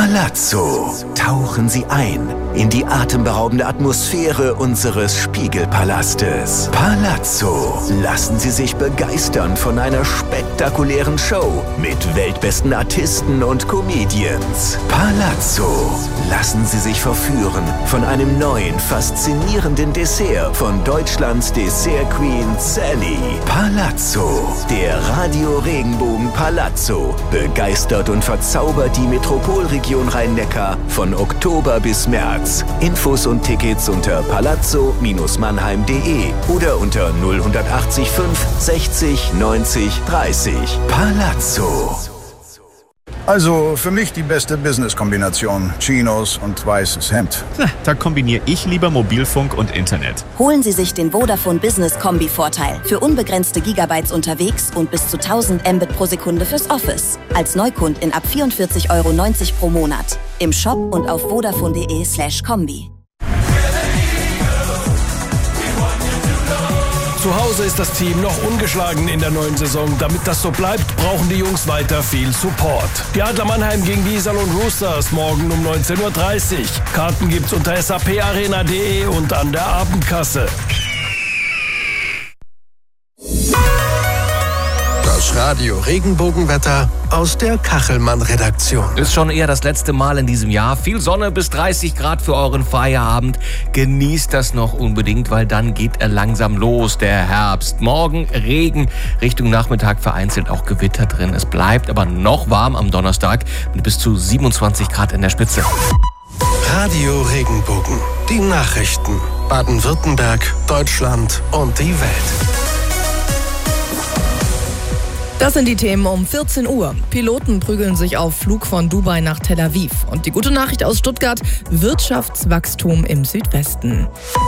Palazzo. Tauchen Sie ein in die atemberaubende Atmosphäre unseres Spiegelpalastes. Palazzo. Lassen Sie sich begeistern von einer spektakulären Show mit weltbesten Artisten und Comedians. Palazzo. Lassen Sie sich verführen von einem neuen, faszinierenden Dessert von Deutschlands Dessert Queen Sally. Palazzo. Der Radio Regenbogen Palazzo begeistert und verzaubert die Metropolregion Rhein-Neckar von Oktober bis März. Infos und Tickets unter palazzo-mannheim.de oder unter 0180 5 60 90 30. Palazzo. Also für mich die beste Business-Kombination. Chinos und weißes Hemd. Da kombiniere ich lieber Mobilfunk und Internet. Holen Sie sich den Vodafone Business Kombi-Vorteil. Für unbegrenzte Gigabytes unterwegs und bis zu 1000 Mbit pro Sekunde fürs Office. Als Neukundin ab 44,90 € pro Monat. Im Shop und auf vodafone.de/kombi. Zu Hause ist das Team noch ungeschlagen in der neuen Saison. Damit das so bleibt, brauchen die Jungs weiter viel Support. Die Adler Mannheim gegen die Iserlohn Roosters morgen um 19:30 Uhr. Karten gibt's unter saparena.de und an der Abendkasse. Das Radio Regenbogenwetter aus der Kachelmann-Redaktion. Ist schon eher das letzte Mal in diesem Jahr. Viel Sonne bis 30 Grad für euren Feierabend. Genießt das noch unbedingt, weil dann geht er langsam los, der Herbst. Morgen Regen, Richtung Nachmittag vereinzelt auch Gewitter drin. Es bleibt aber noch warm am Donnerstag mit bis zu 27 Grad in der Spitze. Radio Regenbogen, die Nachrichten. Baden-Württemberg, Deutschland und die Welt. Das sind die Themen um 14 Uhr. Piloten prügeln sich auf Flug von Dubai nach Tel Aviv. Und die gute Nachricht aus Stuttgart: Wirtschaftswachstum im Südwesten.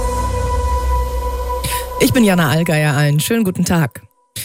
Ich bin Jana Allgeier, einen schönen guten Tag.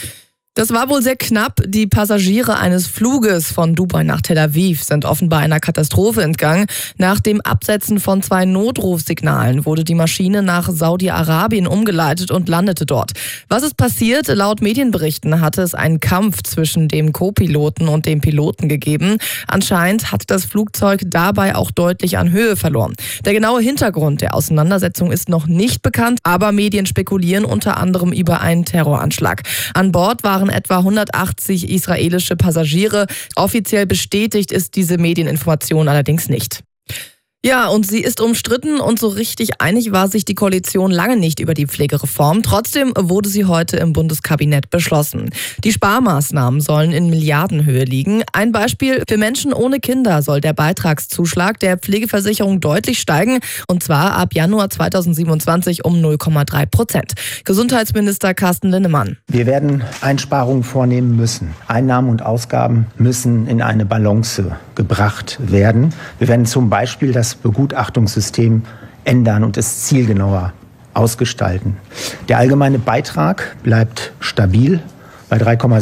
Das war wohl sehr knapp. Die Passagiere eines Fluges von Dubai nach Tel Aviv sind offenbar einer Katastrophe entgangen. Nach dem Absetzen von 2 Notrufsignalen wurde die Maschine nach Saudi-Arabien umgeleitet und landete dort. Was ist passiert? Laut Medienberichten hatte es einen Kampf zwischen dem Co-Piloten und dem Piloten gegeben. Anscheinend hat das Flugzeug dabei auch deutlich an Höhe verloren. Der genaue Hintergrund der Auseinandersetzung ist noch nicht bekannt, aber Medien spekulieren unter anderem über einen Terroranschlag. An Bord waren etwa 180 israelische Passagiere. Offiziell bestätigt ist diese Medieninformation allerdings nicht. Ja, und sie ist umstritten und so richtig einig war sich die Koalition lange nicht über die Pflegereform. Trotzdem wurde sie heute im Bundeskabinett beschlossen. Die Sparmaßnahmen sollen in Milliardenhöhe liegen. Ein Beispiel: Für Menschen ohne Kinder soll der Beitragszuschlag der Pflegeversicherung deutlich steigen, und zwar ab Januar 2027 um 0,3%. Gesundheitsminister Carsten Linnemann. Wir werden Einsparungen vornehmen müssen. Einnahmen und Ausgaben müssen in eine Balance gebracht werden. Wir werden zum Beispiel das Begutachtungssystem ändern und es zielgenauer ausgestalten. Der allgemeine Beitrag bleibt stabil bei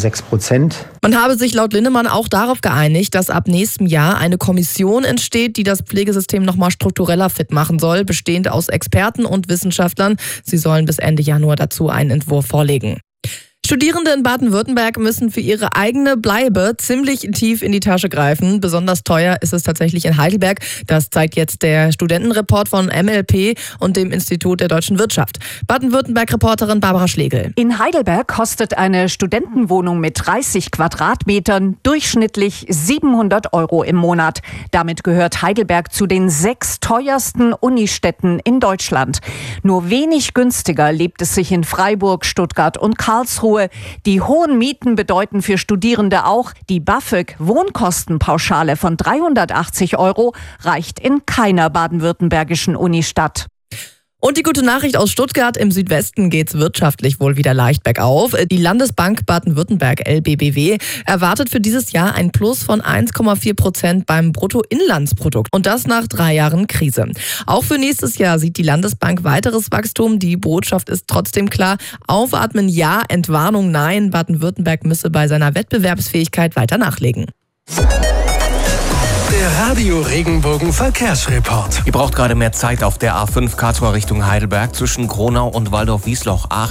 3,6%. Man habe sich laut Linnemann auch darauf geeinigt, dass ab nächstem Jahr eine Kommission entsteht, die das Pflegesystem nochmal struktureller fit machen soll, bestehend aus Experten und Wissenschaftlern. Sie sollen bis Ende Januar dazu einen Entwurf vorlegen. Studierende in Baden-Württemberg müssen für ihre eigene Bleibe ziemlich tief in die Tasche greifen. Besonders teuer ist es tatsächlich in Heidelberg. Das zeigt jetzt der Studentenreport von MLP und dem Institut der deutschen Wirtschaft. Baden-Württemberg-Reporterin Barbara Schlegel. In Heidelberg kostet eine Studentenwohnung mit 30 Quadratmetern durchschnittlich 700 € im Monat. Damit gehört Heidelberg zu den 6 teuersten Unistädten in Deutschland. Nur wenig günstiger lebt es sich in Freiburg, Stuttgart und Karlsruhe. Die hohen Mieten bedeuten für Studierende auch, die BAföG-Wohnkostenpauschale von 380 € reicht in keiner baden-württembergischen Unistadt. Und die gute Nachricht aus Stuttgart: Im Südwesten geht's wirtschaftlich wohl wieder leicht bergauf. Die Landesbank Baden-Württemberg LBBW erwartet für dieses Jahr ein Plus von 1,4% beim Bruttoinlandsprodukt. Und das nach 3 Jahren Krise. Auch für nächstes Jahr sieht die Landesbank weiteres Wachstum. Die Botschaft ist trotzdem klar: Aufatmen ja, Entwarnung nein. Baden-Württemberg müsse bei seiner Wettbewerbsfähigkeit weiter nachlegen. Der Radio Regenbogen Verkehrsreport. Ihr braucht gerade mehr Zeit auf der A5 Karlsruhe Richtung Heidelberg zwischen Gronau und Waldorf-Wiesloch.